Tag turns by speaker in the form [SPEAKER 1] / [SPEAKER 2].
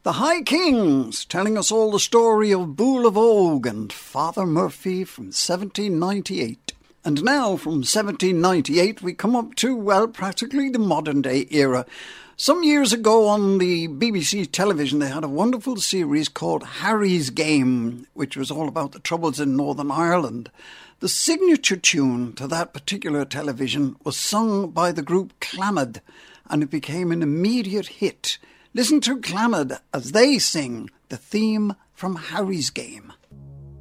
[SPEAKER 1] The High Kings, telling us all the story of Bull of Og and Father Murphy from 1798. And now, from 1798, we come up to, well, practically the modern-day era. Some years ago on the BBC television, they had a wonderful series called Harry's Game, which was all about the troubles in Northern Ireland. The signature tune to that particular television was sung by the group Clannad, and it became an immediate hit. Listen to Clannad as they sing the theme from Harry's Game.